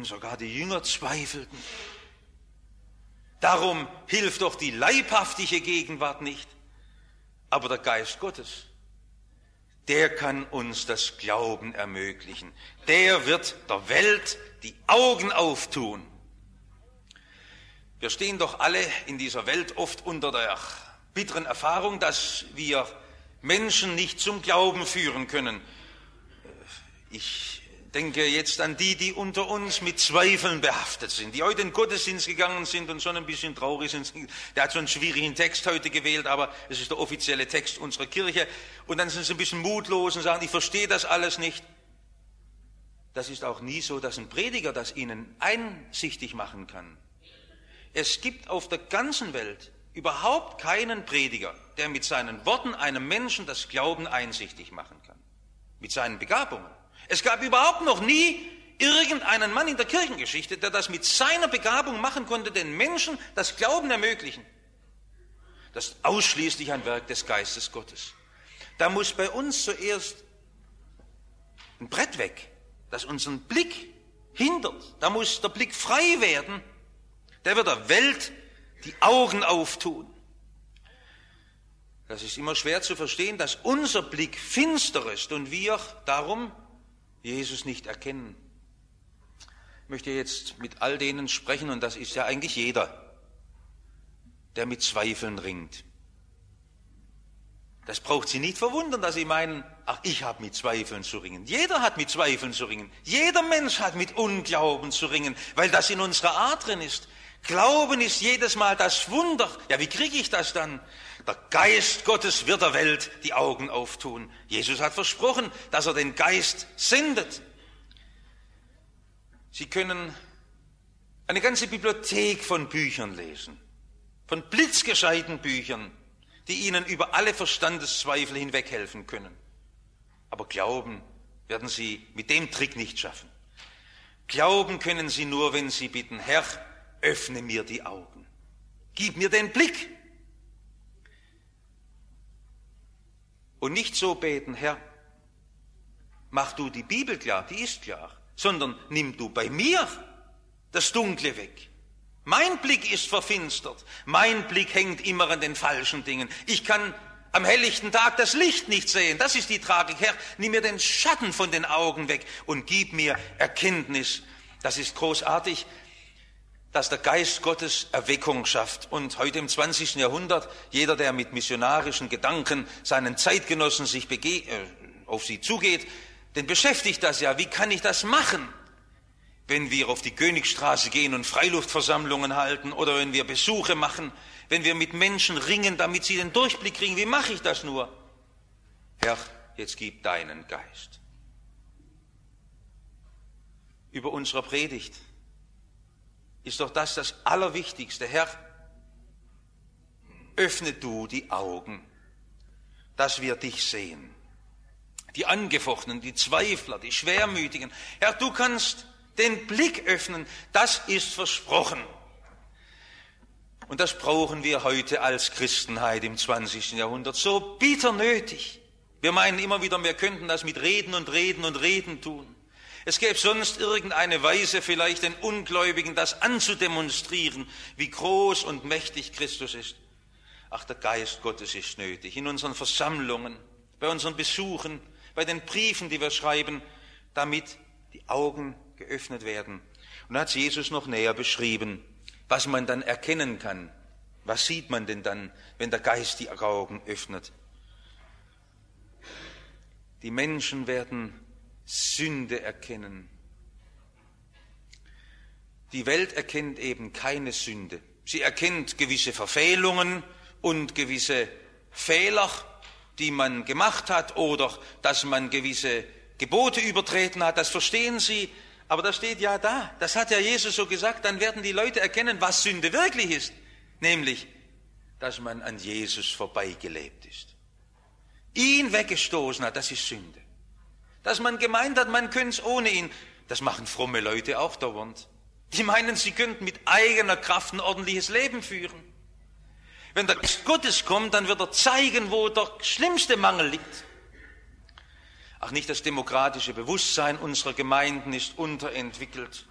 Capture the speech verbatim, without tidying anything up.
Und sogar die Jünger zweifelten. Darum hilft doch die leibhaftige Gegenwart nicht. Aber der Geist Gottes, der kann uns das Glauben ermöglichen. Der wird der Welt die Augen auftun. Wir stehen doch alle in dieser Welt oft unter der bitteren Erfahrung, dass wir Menschen nicht zum Glauben führen können. Ich denke jetzt an die, die unter uns mit Zweifeln behaftet sind, die heute in den Gottesdienst gegangen sind und schon ein bisschen traurig sind. Der hat so einen schwierigen Text heute gewählt, aber es ist der offizielle Text unserer Kirche. Und dann sind sie ein bisschen mutlos und sagen, ich verstehe das alles nicht. Das ist auch nie so, dass ein Prediger das ihnen einsichtig machen kann. Es gibt auf der ganzen Welt überhaupt keinen Prediger, der mit seinen Worten einem Menschen das Glauben einsichtig machen kann. Mit seinen Begabungen. Es gab überhaupt noch nie irgendeinen Mann in der Kirchengeschichte, der das mit seiner Begabung machen konnte, den Menschen das Glauben ermöglichen. Das ist ausschließlich ein Werk des Geistes Gottes. Da muss bei uns zuerst ein Brett weg, das unseren Blick hindert. Da muss der Blick frei werden. Der wird der Welt die Augen auftun. Das ist immer schwer zu verstehen, dass unser Blick finster ist und wir darum Jesus nicht erkennen. Ich möchte jetzt mit all denen sprechen, und das ist ja eigentlich jeder, der mit Zweifeln ringt. Das braucht Sie nicht verwundern, dass Sie meinen, ach, ich habe mit Zweifeln zu ringen. Jeder hat mit Zweifeln zu ringen. Jeder Mensch hat mit Unglauben zu ringen, weil das in unserer Art drin ist. Glauben ist jedes Mal das Wunder. Ja, wie kriege ich das dann? Der Geist Gottes wird der Welt die Augen auftun. Jesus hat versprochen, dass er den Geist sendet. Sie können eine ganze Bibliothek von Büchern lesen, von blitzgescheiten Büchern, die Ihnen über alle Verstandeszweifel hinweg helfen können. Aber Glauben werden Sie mit dem Trick nicht schaffen. Glauben können Sie nur, wenn Sie bitten, Herr, öffne mir die Augen. Gib mir den Blick. Und nicht so beten, Herr, mach du die Bibel klar, die ist klar, sondern nimm du bei mir das Dunkle weg. Mein Blick ist verfinstert, mein Blick hängt immer an den falschen Dingen. Ich kann am helllichten Tag das Licht nicht sehen, das ist die Tragik. Herr, nimm mir den Schatten von den Augen weg und gib mir Erkenntnis. Das ist großartig, dass der Geist Gottes Erweckung schafft. Und heute im zwanzigsten Jahrhundert, jeder, der mit missionarischen Gedanken seinen Zeitgenossen sich bege- äh, auf sie zugeht, den beschäftigt das ja. Wie kann ich das machen? Wenn wir auf die Königstraße gehen und Freiluftversammlungen halten oder wenn wir Besuche machen, wenn wir mit Menschen ringen, damit sie den Durchblick kriegen, wie mache ich das nur? Herr, jetzt gib deinen Geist. Über unserer Predigt ist doch das das Allerwichtigste. Herr, öffne du die Augen, dass wir dich sehen. Die Angefochtenen, die Zweifler, die Schwermütigen. Herr, du kannst den Blick öffnen, das ist versprochen. Und das brauchen wir heute als Christenheit im zwanzigsten Jahrhundert so bitter nötig. Wir meinen immer wieder, wir könnten das mit Reden und Reden und Reden tun. Es gäbe sonst irgendeine Weise, vielleicht den Ungläubigen das anzudemonstrieren, wie groß und mächtig Christus ist. Ach, der Geist Gottes ist nötig. In unseren Versammlungen, bei unseren Besuchen, bei den Briefen, die wir schreiben, damit die Augen geöffnet werden. Und da hat Jesus noch näher beschrieben, was man dann erkennen kann. Was sieht man denn dann, wenn der Geist die Augen öffnet? Die Menschen werden Sünde erkennen. Die Welt erkennt eben keine Sünde. Sie erkennt gewisse Verfehlungen und gewisse Fehler, die man gemacht hat oder dass man gewisse Gebote übertreten hat. Das verstehen sie. Aber das steht ja da. Das hat ja Jesus so gesagt. Dann werden die Leute erkennen, was Sünde wirklich ist. Nämlich, dass man an Jesus vorbeigelebt ist. Ihn weggestoßen hat, das ist Sünde. Dass man gemeint hat, man könnte es ohne ihn. Das machen fromme Leute auch dauernd. Die meinen, sie könnten mit eigener Kraft ein ordentliches Leben führen. Wenn der Geist Gottes kommt, dann wird er zeigen, wo der schlimmste Mangel liegt. Ach, nicht das demokratische Bewusstsein unserer Gemeinden ist unterentwickelt.